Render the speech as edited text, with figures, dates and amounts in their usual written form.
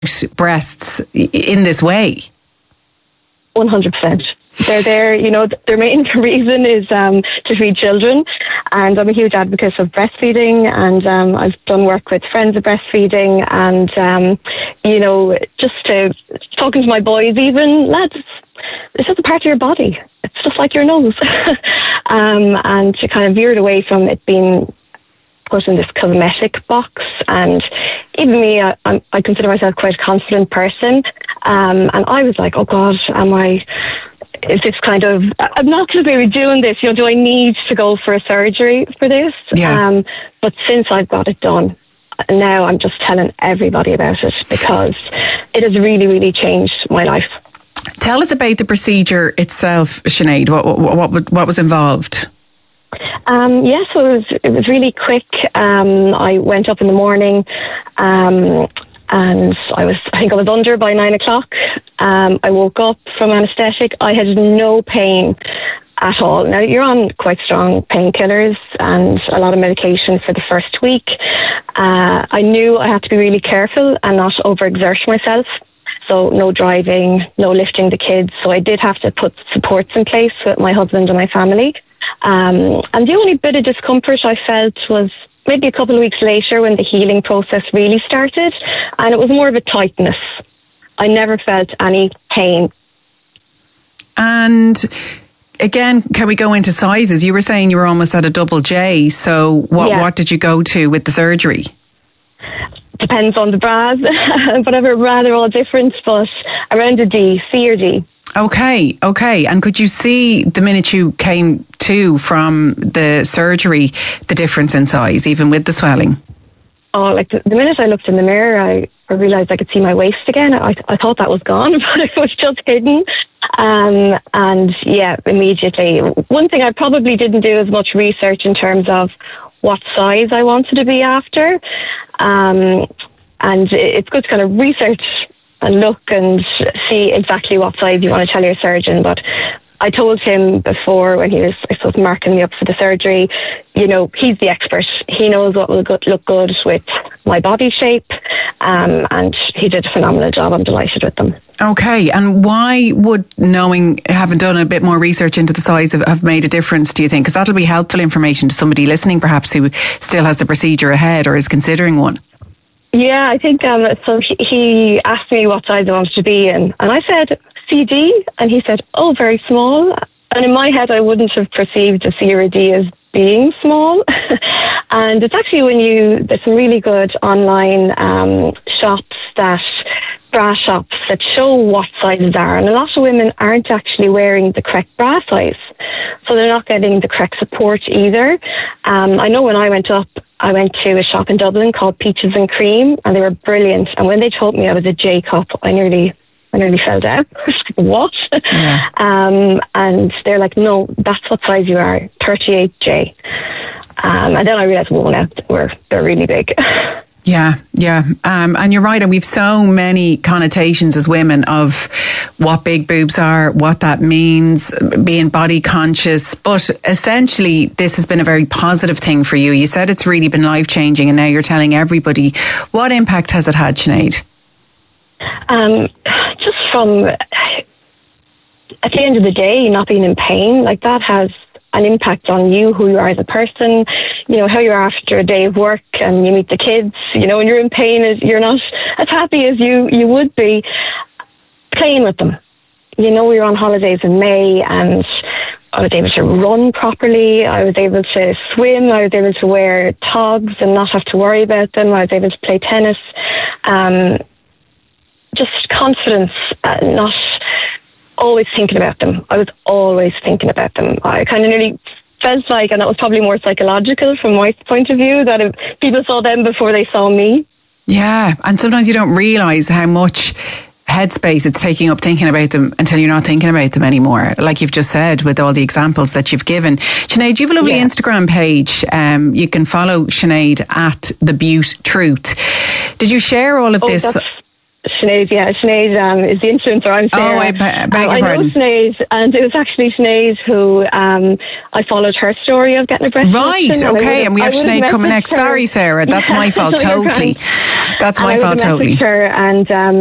breasts in this way? 100%. They're there, their main reason is to feed children, and I'm a huge advocate of breastfeeding, and I've done work with friends of breastfeeding, and just talking to my boys, even lads, it's just a part of your body. It's just like your nose, and to kind of veer it away from it being put in this cosmetic box. And even me, I consider myself quite a confident person, and I was like, oh God, is this kind of, I'm not going to be doing this, do I need to go for a surgery for this? Yeah. But since I've got it done, now I'm just telling everybody about it, because it has really, really changed my life. Tell us about the procedure itself, Sinead. What was involved? So it was really quick. I went up in the morning, and I think I was under by 9 o'clock. I woke up from anaesthetic. I had no pain at all. Now, you're on quite strong painkillers and a lot of medication for the first week. I knew I had to be really careful and not overexert myself. So no driving, no lifting the kids. So I did have to put supports in place with my husband and my family. And the only bit of discomfort I felt was maybe a couple of weeks later when the healing process really started, and it was more of a tightness. I never felt any pain. And again, can we go into sizes? You were saying you were almost at a double J, so what did you go to with the surgery? Depends on the bras, whatever bra, they're all different, but around a D, C or D. Okay. And could you see the minute you came to from the surgery, the difference in size, even with the swelling? Oh, like the minute I looked in the mirror, I realised I could see my waist again. I thought that was gone, but it was just hidden. And yeah, immediately. One thing I probably didn't do as much research in terms of what size I wanted to be after. And it's good to kind of research and look and see exactly what size you want to tell your surgeon. But I told him before, when he was, I suppose, marking me up for the surgery, he's the expert. He knows what will look good with my body shape, and he did a phenomenal job. I'm delighted with them. Okay, and why would having done a bit more research into the size have made a difference, do you think? Because that'll be helpful information to somebody listening, perhaps, who still has the procedure ahead or is considering one. Yeah, I think so. He asked me what size I wanted to be in, and I said CD, and he said, "Oh, very small." And in my head, I wouldn't have perceived a C or a D as being small. And it's actually there's some really good online bra shops that show what sizes are, and a lot of women aren't actually wearing the correct bra size, so they're not getting the correct support either. I know when I went to a shop in Dublin called Peaches and Cream, and they were brilliant. And when they told me I was a J cup, I nearly fell down. What? Yeah. And they're like, no, that's what size you are, 38J. And then I realised, well, now they're really big. Yeah. And you're right. And we've so many connotations as women of what big boobs are, what that means, being body conscious. But essentially, this has been a very positive thing for you. You said it's really been life changing, and now you're telling everybody. What impact has it had, Sinead? Just from, at the end of the day, not being in pain, like that has an impact on you, who you are as a person, how you are after a day of work, and you meet the kids, when you're in pain, you're not as happy as you would be playing with them. We were on holidays in May, and I was able to run properly. I was able to swim. I was able to wear togs and not have to worry about them. I was able to play tennis. Just confidence, not always thinking about them. I was always thinking about them. I kind of nearly felt like, and that was probably more psychological from my point of view, that if people saw them before they saw me. Yeah, and sometimes you don't realise how much headspace it's taking up thinking about them until you're not thinking about them anymore, like you've just said with all the examples that you've given. Sinead, you have a lovely Instagram page. You can follow Sinead at The Beaut Truth. Did you share all of this? Sinead, yeah. Sinead is the influencer. I'm Sarah. Oh, I beg your I know pardon. Sinead, and it was actually Sinead who I followed her story of getting a breast Right, reduction, okay, and we have Sinead coming next. Sorry, Sarah, that's my fault, totally. That's my fault, totally. Her and